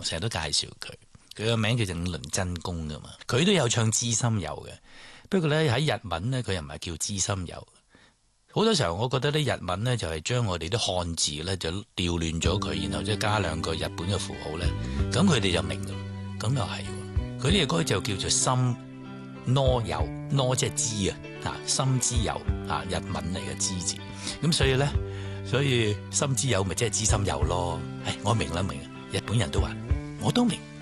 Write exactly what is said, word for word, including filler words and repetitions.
成日都介紹佢。佢個名叫做五輪真弓噶嘛，佢都有唱知心友嘅。不過咧喺日文咧，佢又唔係叫知心友。好多時候，我覺得啲日文咧就係將我哋啲漢字咧就調亂咗佢，然後即係加兩個日本嘅符號咧，咁佢哋就明噶啦。咁又係，佢呢個歌就叫做心諾友，諾即係知啊，啊心之友啊，日文嚟嘅知字。咁所以咧，所以心之友咪即係知心友咯。唉，我明啦明，日本人都話，我都明。